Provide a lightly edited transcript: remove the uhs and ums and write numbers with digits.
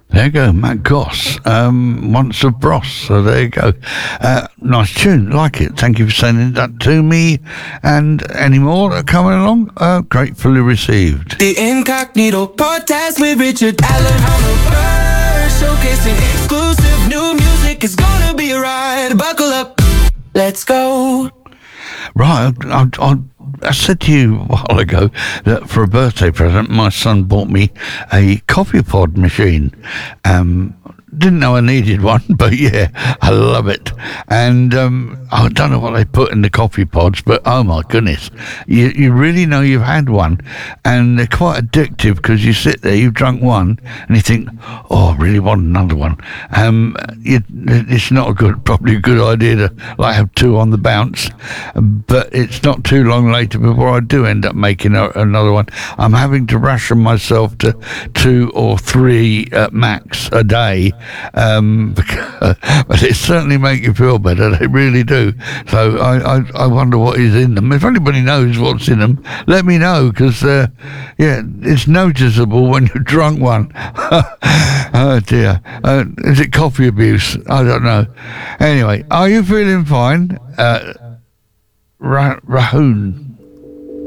There you go, Matt Goss, Once of Bros. So there you go. Nice tune, like it. Thank you for sending that to me. And any more that are coming along, gratefully received. The Incognito Podcast with Richard Allen Hummingbird, showcasing exclusive new music. It's gonna be a ride. Buckle up, let's go. Right, I said to you a while ago that for a birthday present, my son bought me a coffee pod machine. Didn't know I needed one, but yeah, I love it. And I don't know what they put in the coffee pods, but oh my goodness, you really know you've had one. And they're quite addictive because you sit there, you've drunk one, and you think, oh, I really want another one. It's not probably a good idea to like have two on the bounce, but it's not too long later before I do end up making another one. I'm having to ration myself to 2 or 3 max a day. But it certainly make you feel better. They really do. So I wonder what is in them. If anybody knows what's in them, let me know, because it's noticeable when you've drunk one. Oh dear. Is it coffee abuse? I don't know. Anyway, are you feeling fine? Rahun.